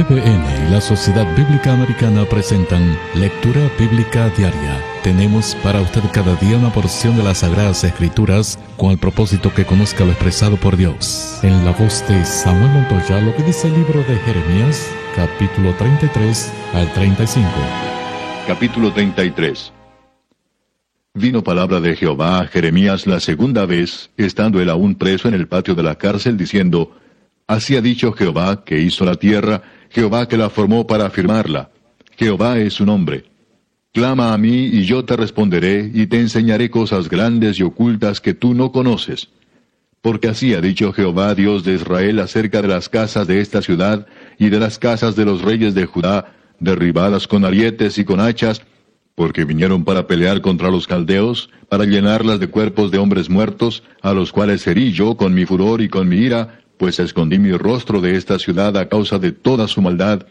EWTN y la Sociedad Bíblica Americana presentan Lectura Bíblica Diaria. Tenemos para usted cada día una porción de las Sagradas Escrituras con el propósito que conozca lo expresado por Dios. En la voz de Samuel Montoya, lo que dice el libro de Jeremías, capítulo 33 al 35. Capítulo 33. Vino palabra de Jehová a Jeremías la segunda vez, estando él aún preso en el patio de la cárcel, diciendo: Así ha dicho Jehová, que hizo la tierra, Jehová que la formó para afirmarla. Jehová es su nombre. Clama a mí, y yo te responderé, y te enseñaré cosas grandes y ocultas que tú no conoces. Porque así ha dicho Jehová, Dios de Israel, acerca de las casas de esta ciudad, y de las casas de los reyes de Judá, derribadas con arietes y con hachas, porque vinieron para pelear contra los caldeos, para llenarlas de cuerpos de hombres muertos, a los cuales herí yo con mi furor y con mi ira, pues escondí mi rostro de esta ciudad a causa de toda su maldad.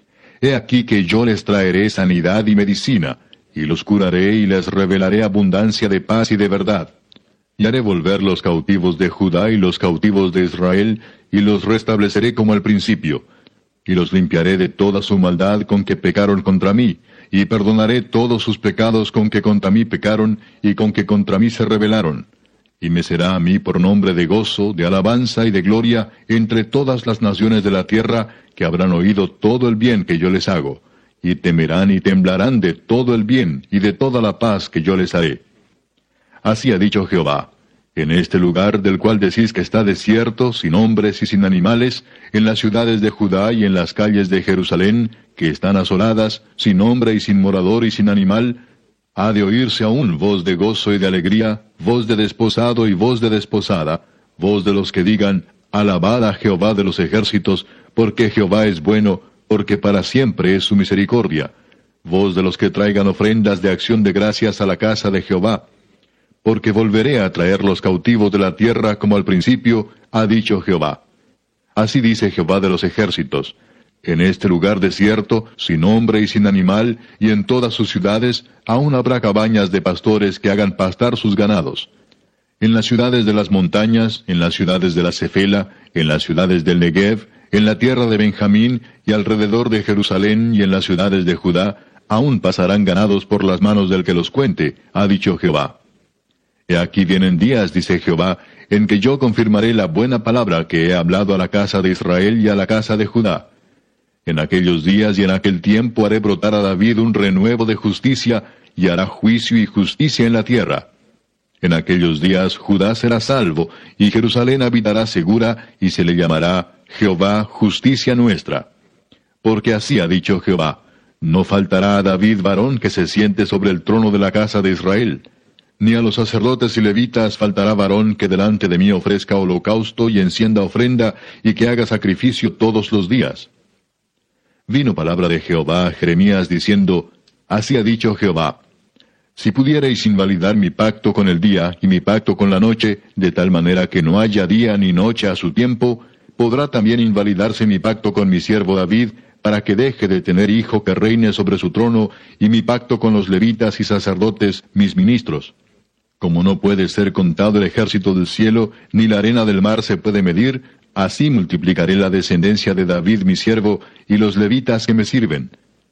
He aquí que yo les traeré sanidad y medicina, y los curaré y les revelaré abundancia de paz y de verdad. Y haré volver los cautivos de Judá y los cautivos de Israel, y los restableceré como al principio. Y los limpiaré de toda su maldad con que pecaron contra mí, y perdonaré todos sus pecados con que contra mí pecaron, y con que contra mí se rebelaron. Y me será a mí por nombre de gozo, de alabanza y de gloria entre todas las naciones de la tierra, que habrán oído todo el bien que yo les hago, y temerán y temblarán de todo el bien y de toda la paz que yo les haré. Así ha dicho Jehová: en este lugar del cual decís que está desierto, sin hombres y sin animales, en las ciudades de Judá y en las calles de Jerusalén, que están asoladas, sin hombre y sin morador y sin animal, ha de oírse aún voz de gozo y de alegría, voz de desposado y voz de desposada, voz de los que digan: Alabad a Jehová de los ejércitos, porque Jehová es bueno, porque para siempre es su misericordia. Voz de los que traigan ofrendas de acción de gracias a la casa de Jehová. Porque volveré a traer los cautivos de la tierra como al principio, ha dicho Jehová. Así dice Jehová de los ejércitos: en este lugar desierto, sin hombre y sin animal, y en todas sus ciudades, aún habrá cabañas de pastores que hagan pastar sus ganados. En las ciudades de las montañas, en las ciudades de la Cefela, en las ciudades del Negev, en la tierra de Benjamín, y alrededor de Jerusalén, y en las ciudades de Judá, aún pasarán ganados por las manos del que los cuente, ha dicho Jehová. He aquí vienen días, dice Jehová, en que yo confirmaré la buena palabra que he hablado a la casa de Israel y a la casa de Judá. En aquellos días y en aquel tiempo haré brotar a David un renuevo de justicia, y hará juicio y justicia en la tierra. En aquellos días Judá será salvo, y Jerusalén habitará segura, y se le llamará Jehová justicia nuestra. Porque así ha dicho Jehová: no faltará a David varón que se siente sobre el trono de la casa de Israel, ni a los sacerdotes y levitas faltará varón que delante de mí ofrezca holocausto y encienda ofrenda, y que haga sacrificio todos los días. Vino palabra de Jehová a Jeremías diciendo: Así ha dicho Jehová: si pudierais invalidar mi pacto con el día y mi pacto con la noche, de tal manera que no haya día ni noche a su tiempo, podrá también invalidarse mi pacto con mi siervo David, para que deje de tener hijo que reine sobre su trono, y mi pacto con los levitas y sacerdotes, mis ministros. Como no puede ser contado el ejército del cielo, ni la arena del mar se puede medir, así multiplicaré la descendencia de David mi siervo, y los levitas que me sirven.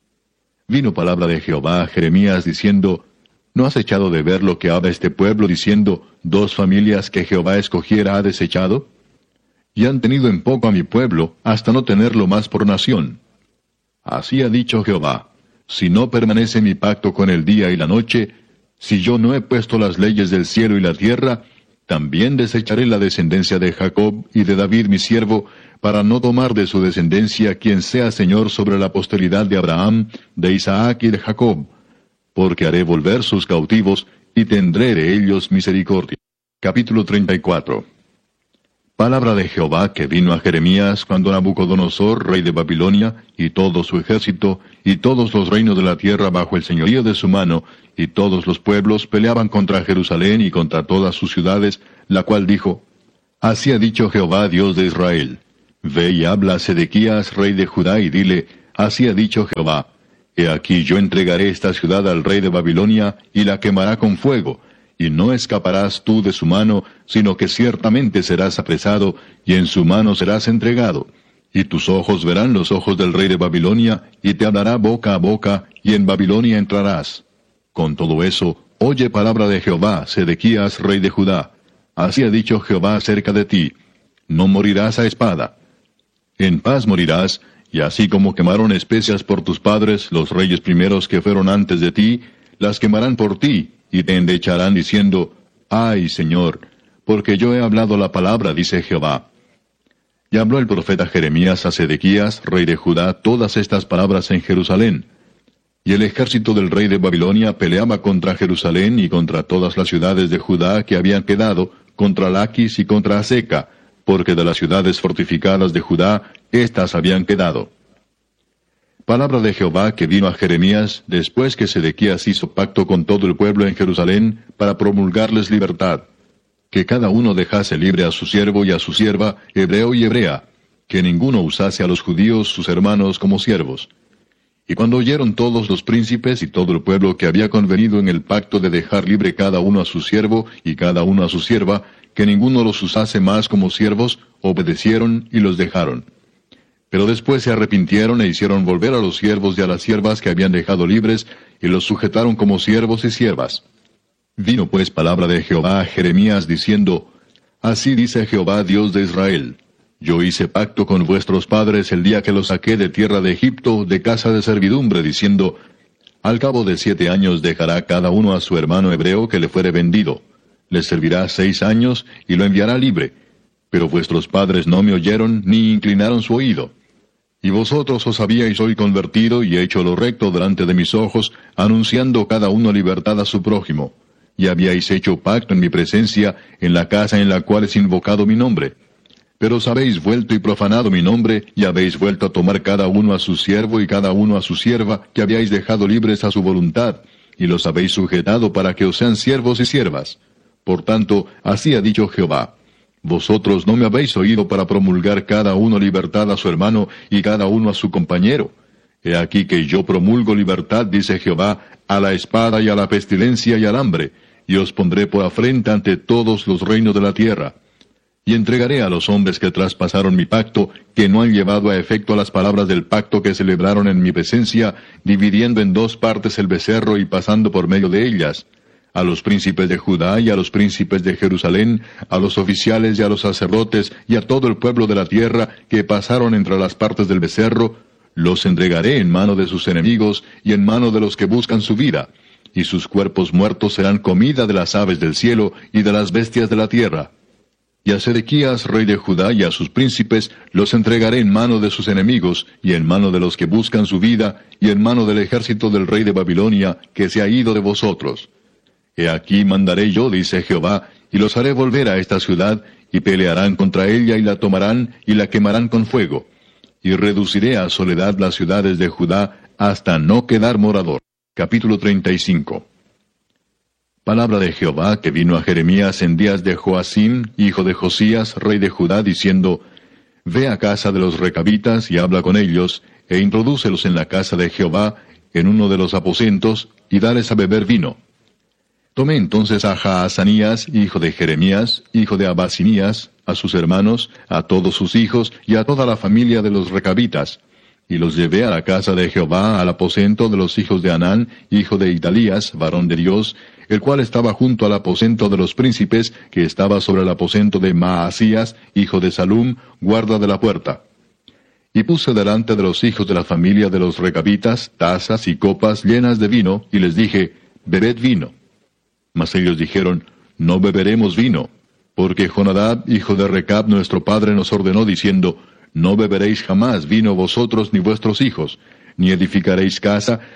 Vino palabra de Jehová a Jeremías diciendo: ¿no has echado de ver lo que habla este pueblo, diciendo: dos familias que Jehová escogiera ha desechado? Y han tenido en poco a mi pueblo, hasta no tenerlo más por nación. Así ha dicho Jehová: si no permanece mi pacto con el día y la noche, si yo no he puesto las leyes del cielo y la tierra, también desecharé la descendencia de Jacob y de David mi siervo, para no tomar de su descendencia quien sea señor sobre la posteridad de Abraham, de Isaac y de Jacob, porque haré volver sus cautivos, y tendré de ellos misericordia. Capítulo 34. Palabra de Jehová que vino a Jeremías cuando Nabucodonosor, rey de Babilonia, y todo su ejército, y todos los reinos de la tierra bajo el señorío de su mano, y todos los pueblos peleaban contra Jerusalén y contra todas sus ciudades, la cual dijo: Así ha dicho Jehová, Dios de Israel: Ve y habla a Sedequías, rey de Judá, y dile: Así ha dicho Jehová: He aquí yo entregaré esta ciudad al rey de Babilonia, y la quemará con fuego, y no escaparás tú de su mano, sino que ciertamente serás apresado, y en su mano serás entregado. Y tus ojos verán los ojos del rey de Babilonia, y te hablará boca a boca, y en Babilonia entrarás. Con todo eso, oye palabra de Jehová, Sedequías, rey de Judá. Así ha dicho Jehová acerca de ti: no morirás a espada. En paz morirás, y así como quemaron especias por tus padres, los reyes primeros que fueron antes de ti, las quemarán por ti, y te endecharán diciendo: ay, Señor, porque yo he hablado la palabra, dice Jehová. Y habló el profeta Jeremías a Sedequías, rey de Judá, todas estas palabras en Jerusalén. Y el ejército del rey de Babilonia peleaba contra Jerusalén y contra todas las ciudades de Judá que habían quedado, contra Laquis y contra Aseca, porque de las ciudades fortificadas de Judá, éstas habían quedado. Palabra de Jehová que vino a Jeremías después que Sedequías hizo pacto con todo el pueblo en Jerusalén para promulgarles libertad, que cada uno dejase libre a su siervo y a su sierva, hebreo y hebrea, que ninguno usase a los judíos sus hermanos como siervos. Y cuando oyeron todos los príncipes y todo el pueblo que había convenido en el pacto de dejar libre cada uno a su siervo y cada uno a su sierva, que ninguno los usase más como siervos, obedecieron y los dejaron. Pero después se arrepintieron e hicieron volver a los siervos y a las siervas que habían dejado libres, y los sujetaron como siervos y siervas. Vino pues palabra de Jehová a Jeremías diciendo: así dice Jehová Dios de Israel: yo hice pacto con vuestros padres el día que los saqué de tierra de Egipto, de casa de servidumbre, diciendo: al cabo de 7 años dejará cada uno a su hermano hebreo que le fuere vendido. Le servirá 6 años y lo enviará libre. Pero vuestros padres no me oyeron ni inclinaron su oído. Y vosotros os habíais hoy convertido y hecho lo recto delante de mis ojos, anunciando cada uno libertad a su prójimo. Y habíais hecho pacto en mi presencia, en la casa en la cual es invocado mi nombre. Pero os habéis vuelto y profanado mi nombre, y habéis vuelto a tomar cada uno a su siervo y cada uno a su sierva, que habíais dejado libres a su voluntad, y los habéis sujetado para que os sean siervos y siervas. Por tanto, así ha dicho Jehová: vosotros no me habéis oído para promulgar cada uno libertad a su hermano y cada uno a su compañero. He aquí que yo promulgo libertad, dice Jehová, a la espada y a la pestilencia y al hambre, y os pondré por afrenta ante todos los reinos de la tierra. Y entregaré a los hombres que traspasaron mi pacto, que no han llevado a efecto las palabras del pacto que celebraron en mi presencia, dividiendo en 2 partes el becerro y pasando por medio de ellas, a los príncipes de Judá y a los príncipes de Jerusalén, a los oficiales y a los sacerdotes y a todo el pueblo de la tierra que pasaron entre las partes del becerro, los entregaré en mano de sus enemigos y en mano de los que buscan su vida, y sus cuerpos muertos serán comida de las aves del cielo y de las bestias de la tierra. Y a Sedequías, rey de Judá, y a sus príncipes los entregaré en mano de sus enemigos, y en mano de los que buscan su vida, y en mano del ejército del rey de Babilonia, que se ha ido de vosotros. He aquí mandaré yo, dice Jehová, y los haré volver a esta ciudad, y pelearán contra ella, y la tomarán, y la quemarán con fuego. Y reduciré a soledad las ciudades de Judá, hasta no quedar morador. Capítulo 35. Palabra de Jehová que vino a Jeremías en días de Joacim, hijo de Josías, rey de Judá, diciendo: ve a casa de los recabitas y habla con ellos, e introdúcelos en la casa de Jehová, en uno de los aposentos, y dales a beber vino. Tomé entonces a Jaazanías, hijo de Jeremías, hijo de Abasinías, a sus hermanos, a todos sus hijos, y a toda la familia de los recabitas, y los llevé a la casa de Jehová, al aposento de los hijos de Anán, hijo de Idalías, varón de Dios, el cual estaba junto al aposento de los príncipes, que estaba sobre el aposento de Maasías, hijo de Salum, guarda de la puerta. Y puse delante de los hijos de la familia de los recabitas tazas y copas llenas de vino, y les dije: bebed vino. Mas ellos dijeron: no beberemos vino, porque Jonadab, hijo de Recab, nuestro padre, nos ordenó, diciendo: no beberéis jamás vino vosotros ni vuestros hijos, ni edificaréis casa,